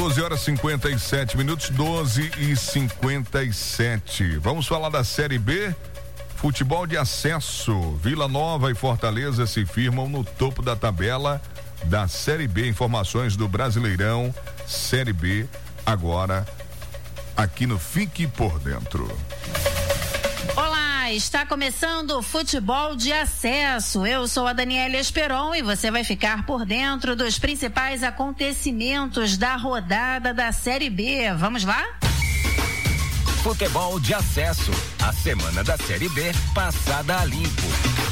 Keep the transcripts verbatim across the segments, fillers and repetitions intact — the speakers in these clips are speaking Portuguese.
doze horas e cinquenta e sete minutos, doze e cinquenta e sete. Vamos falar da Série B? Futebol de acesso. Vila Nova e Fortaleza se firmam no topo da tabela da Série B. Informações do Brasileirão Série B agora aqui no Fique por Dentro. Olá, está começando o Futebol de Acesso. Eu sou a Daniela Esperon e você vai ficar por dentro dos principais acontecimentos da rodada da Série B. Vamos lá? Futebol de Acesso. A semana da Série B passada a limpo.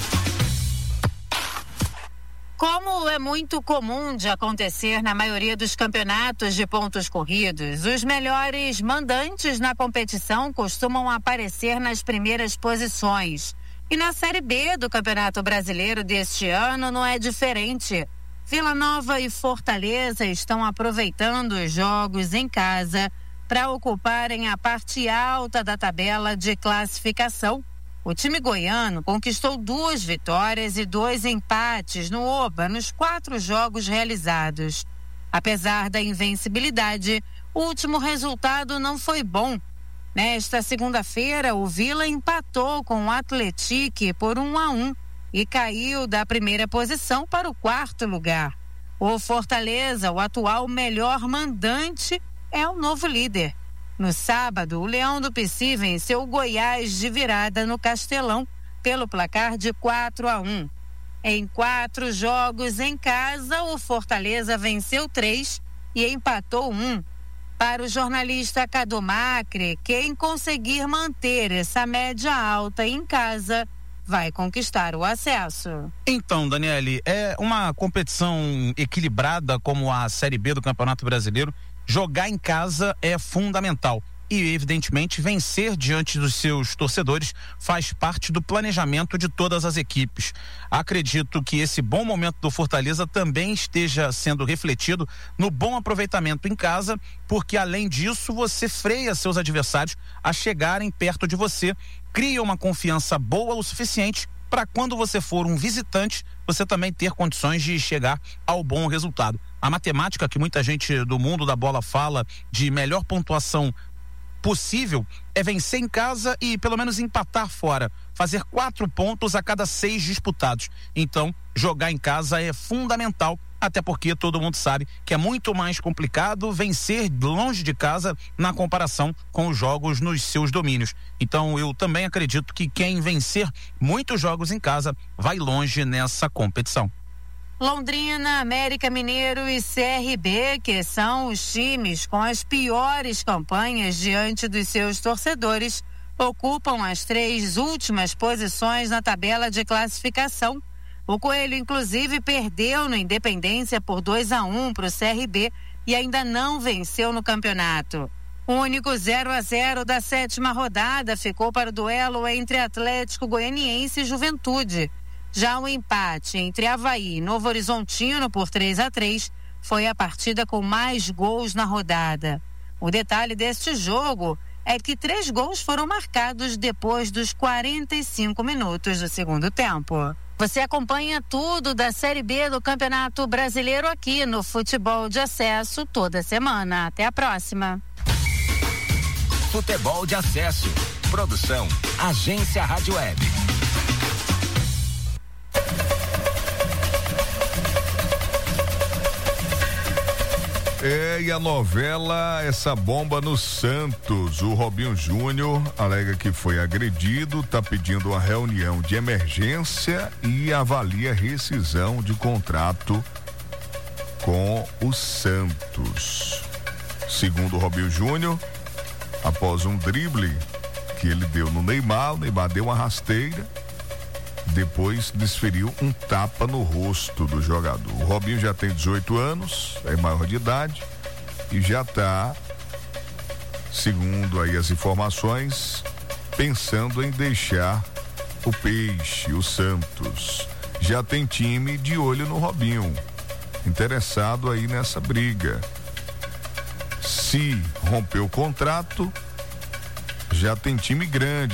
Como é muito comum de acontecer na maioria dos campeonatos de pontos corridos, os melhores mandantes na competição costumam aparecer nas primeiras posições. E na Série B do Campeonato Brasileiro deste ano não é diferente. Vila Nova e Fortaleza estão aproveitando os jogos em casa para ocuparem a parte alta da tabela de classificação. O time goiano conquistou duas vitórias e dois empates no Oba nos quatro jogos realizados. Apesar da invencibilidade, o último resultado não foi bom. Nesta segunda-feira, o Vila empatou com o Atlético por um a um e caiu da primeira posição para o quarto lugar. O Fortaleza, o atual melhor mandante, é o novo líder. No sábado, o Leão do Pici venceu o Goiás de virada no Castelão pelo placar de quatro a um. Em quatro jogos em casa, o Fortaleza venceu três e empatou um. Para o jornalista Cadu Macri, quem conseguir manter essa média alta em casa vai conquistar o acesso. Então, Daniele, é uma competição equilibrada como a Série B do Campeonato Brasileiro. Jogar em casa é fundamental e, evidentemente, vencer diante dos seus torcedores faz parte do planejamento de todas as equipes. Acredito que esse bom momento do Fortaleza também esteja sendo refletido no bom aproveitamento em casa, porque, além disso, você freia seus adversários a chegarem perto de você, cria uma confiança boa o suficiente para quando você for um visitante, você também ter condições de chegar ao bom resultado. A matemática que muita gente do mundo da bola fala de melhor pontuação possível é vencer em casa e pelo menos empatar fora, fazer quatro pontos a cada seis disputados. Então, jogar em casa é fundamental, até porque todo mundo sabe que é muito mais complicado vencer longe de casa na comparação com os jogos nos seus domínios. Então, eu também acredito que quem vencer muitos jogos em casa vai longe nessa competição. Londrina, América Mineiro e C R B, que são os times com as piores campanhas diante dos seus torcedores, ocupam as três últimas posições na tabela de classificação. O Coelho, inclusive, perdeu no Independência por dois a um para o C R B e ainda não venceu no campeonato. O único zero a zero da sétima rodada ficou para o duelo entre Atlético Goianiense e Juventude. Já o empate entre Avaí e Novo Horizontino por três a três foi a partida com mais gols na rodada. O detalhe deste jogo é que três gols foram marcados depois dos quarenta e cinco minutos do segundo tempo. Você acompanha tudo da Série B do Campeonato Brasileiro aqui no Futebol de Acesso toda semana. Até a próxima. Futebol de Acesso. Produção Agência Rádio Web. É, e a novela Essa Bomba no Santos. O Robinho Júnior alega que foi agredido, está pedindo uma reunião de emergência e avalia rescisão de contrato com o Santos. Segundo o Robinho Júnior, após um drible que ele deu no Neymar, o Neymar deu uma rasteira, depois desferiu um tapa no rosto do jogador. O Robinho já tem dezoito anos, é maior de idade e já está, segundo aí as informações, pensando em deixar o Peixe, o Santos. Já tem time de olho no Robinho, interessado aí nessa briga. Se romper o contrato, já tem time grande